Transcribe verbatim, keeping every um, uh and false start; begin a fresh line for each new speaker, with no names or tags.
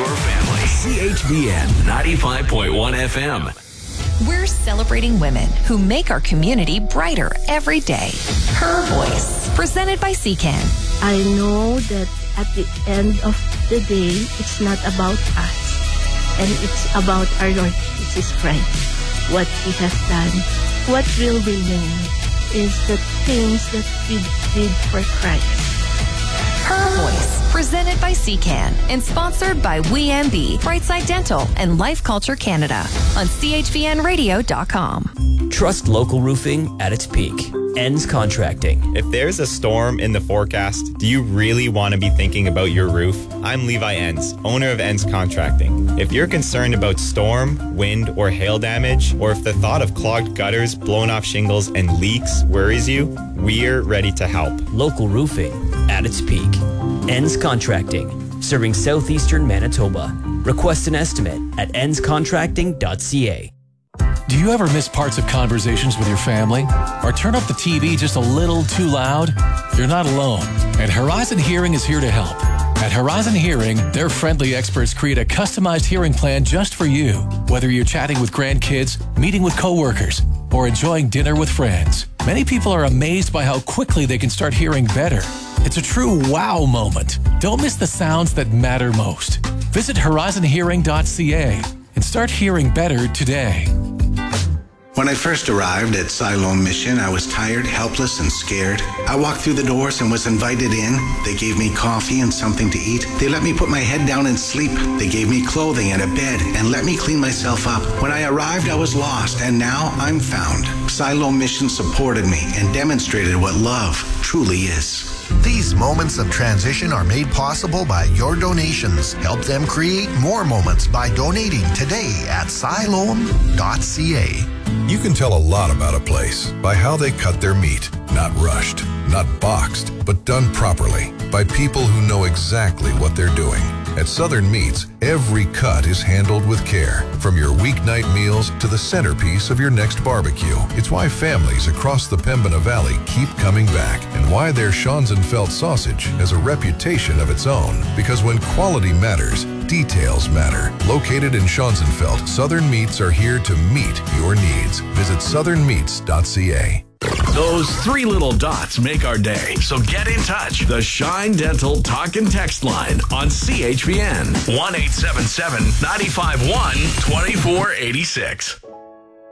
your family. C H V N ninety-five point one F M.
We're celebrating women who make our community brighter every day. Her Voice, presented by C C A N.
I know that at the end of the day, it's not about us. And it's about our Lord Jesus Christ. What He has done. What will remain is the things that we did for Christ.
Her Voice, presented by C C A N and sponsored by W E M B, Brightside Dental, and Life Culture Canada on C H V N radio dot com.
Trust local roofing at its peak. Ends Contracting.
If there's a storm in the forecast, do you really want to be thinking about your roof? I'm Levi Enns, owner of Enns Contracting. If you're concerned about storm, wind, or hail damage, or if the thought of clogged gutters, blown off shingles, and leaks worries you, we're ready to help.
Local roofing at its peak. Enns Contracting, serving southeastern Manitoba. Request an estimate at enns contracting dot c a.
Do you ever miss parts of conversations with your family? Or turn up the T V just a little too loud? You're not alone, and Horizon Hearing is here to help. At Horizon Hearing, their friendly experts create a customized hearing plan just for you. Whether you're chatting with grandkids, meeting with coworkers, or enjoying dinner with friends, many people are amazed by how quickly they can start hearing better. It's a true wow moment. Don't miss the sounds that matter most. Visit horizon hearing dot c a and start hearing better today.
When I first arrived at Siloam Mission, I was tired, helpless, and scared. I walked through the doors and was invited in. They gave me coffee and something to eat. They let me put my head down and sleep. They gave me clothing and a bed and let me clean myself up. When I arrived, I was lost, and now I'm found. Siloam Mission supported me and demonstrated what love truly is.
These moments of transition are made possible by your donations. Help them create more moments by donating today at siloam dot c a.
You can tell a lot about a place by how they cut their meat. Not rushed, not boxed, but done properly by people who know exactly what they're doing. At Southern Meats, every cut is handled with care, from your weeknight meals to the centerpiece of your next barbecue. It's why families across the Pembina Valley keep coming back, and why their Schonzenfeld sausage has a reputation of its own. Because when quality matters, details matter. Located in Schonzenfeld, Southern Meats are here to meet your needs. Visit southern meats dot c a.
Those three little dots make our day. So get in touch. The Shine Dental Talk and Text line on C H V N. one eight seven seven, nine five one, two four eight six.